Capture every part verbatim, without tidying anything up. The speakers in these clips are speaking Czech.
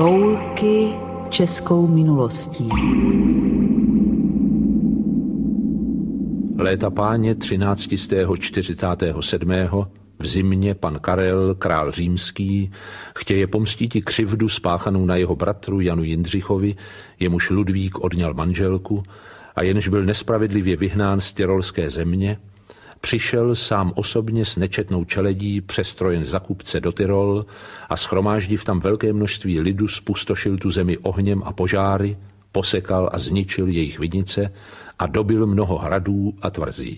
Toulky českou minulostí. Léta páně třináctistého čtyřicátého sedmého v zimě pan Karel, král římský, chtěje pomstíti křivdu spáchanou na jeho bratru Janu Jindřichovi, jemuž Ludvík odňal manželku a jenž byl nespravedlivě vyhnán z tyrolské země, přišel sám osobně s nečetnou čeledí přestrojen za kupce do Tyrol a shromáždiv tam velké množství lidu spustošil tu zemi ohněm a požáry, posekal a zničil jejich vinice a dobil mnoho hradů a tvrzí.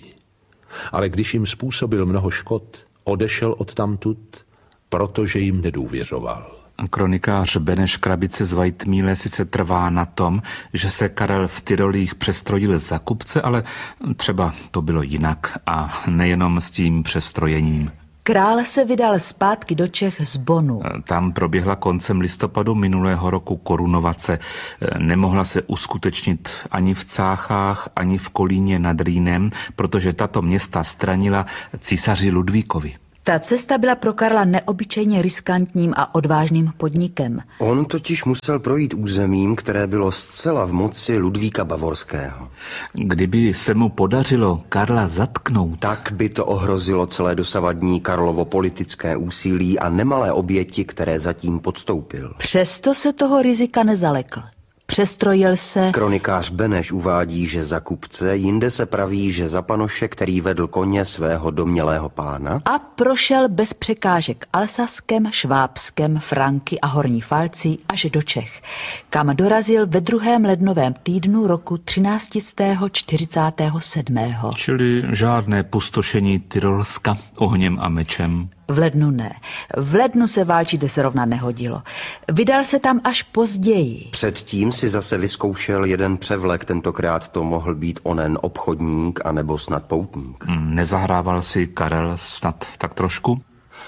Ale když jim způsobil mnoho škod, odešel odtamtud, protože jim nedůvěřoval. Kronikář Beneš Krabice z Vajtmíle sice trvá na tom, že se Karel v Tyrolích přestrojil za kupce, ale třeba to bylo jinak a nejenom s tím přestrojením. Král se vydal zpátky do Čech z Bonu. Tam proběhla koncem listopadu minulého roku korunovace. Nemohla se uskutečnit ani v Cáchách, ani v Kolíně nad Rýnem, protože tato města stranila císaři Ludvíkovi. Ta cesta byla pro Karla neobyčejně riskantním a odvážným podnikem. On totiž musel projít územím, které bylo zcela v moci Ludvíka Bavorského. Kdyby se mu podařilo Karla zatknout, tak by to ohrozilo celé dosavadní Karlovo politické úsilí a nemalé oběti, které zatím podstoupil. Přesto se toho rizika nezalekl. Přestrojil se... Kronikář Beneš uvádí, že za kupce, jinde se praví, že za panoše, který vedl koně svého domnělého pána. A prošel bez překážek Alsaskem, Švábskem, Franky a Horní Falcí až do Čech, kam dorazil ve druhém lednovém týdnu roku třináct čtyřicátého sedmého Čili žádné pustošení Tyrolska ohněm a mečem. V lednu ne. V lednu se válčit zrovna nehodilo. Vydal se tam až později. Předtím si zase vyzkoušel jeden převlek, tentokrát to mohl být onen obchodník anebo snad poutník. Nezahrával si Karel snad tak trošku?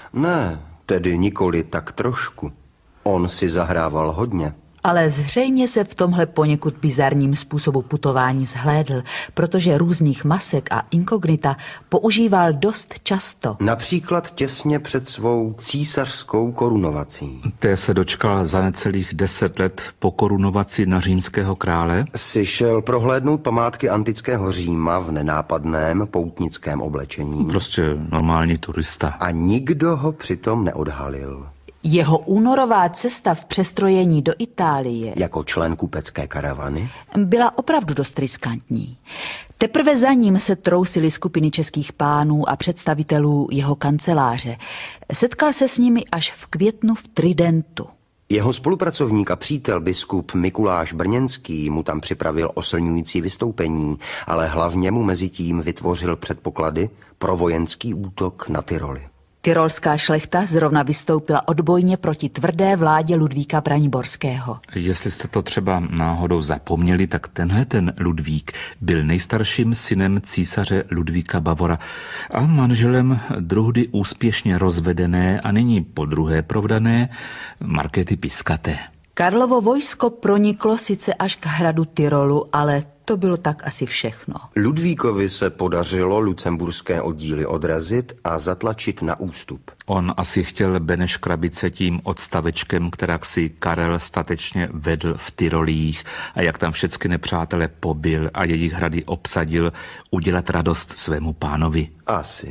Ne, tedy nikoli tak trošku. On si zahrával hodně. Ale zřejmě se v tomhle poněkud bizarním způsobu putování zhlédl, protože různých masek a inkognita používal dost často. Například těsně před svou císařskou korunovací. Té se dočkal za necelých deset let po korunovaci na římského krále. Si šel prohlédnout památky antického Říma v nenápadném poutnickém oblečení. Prostě normální turista. A nikdo ho přitom neodhalil. Jeho únorová cesta v přestrojení do Itálie jako člen kupecké karavany byla opravdu dost riskantní. Teprve za ním se trousily skupiny českých pánů a představitelů jeho kanceláře. Setkal se s nimi až v květnu v Tridentu. Jeho spolupracovník a přítel biskup Mikuláš Brněnský mu tam připravil oslňující vystoupení, ale hlavně mu mezitím vytvořil předpoklady pro vojenský útok na Tyroly. Tyrolská šlechta zrovna vystoupila odbojně proti tvrdé vládě Ludvíka Braniborského. Jestli jste to třeba náhodou zapomněli, tak tenhle ten Ludvík byl nejstarším synem císaře Ludvíka Bavora a manželem druhdy úspěšně rozvedené a nyní podruhé provdané Markéty Piskaté. Karlovo vojsko proniklo sice až k hradu Tyrolu, ale to bylo tak asi všechno. Ludvíkovi se podařilo lucemburské oddíly odrazit a zatlačit na ústup. On asi chtěl Beneš Krabice tím odstavečkem, kterak si Karel statečně vedl v Tyrolích a jak tam všechny nepřátele pobil a jejich hrady obsadil, udělat radost svému pánovi. Asi.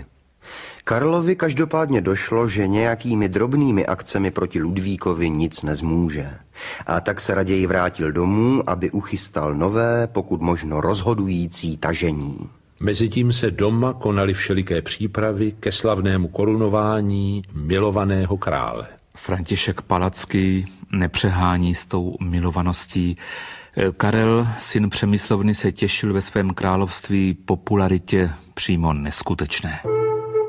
Karlovi každopádně došlo, že nějakými drobnými akcemi proti Ludvíkovi nic nezmůže. A tak se raději vrátil domů, aby uchystal nové, pokud možno rozhodující tažení. Mezitím se doma konaly všeliké přípravy ke slavnému korunování milovaného krále. František Palacký nepřehání s tou milovaností. Karel, syn Přemyslovny, se těšil ve svém království popularitě přímo neskutečné.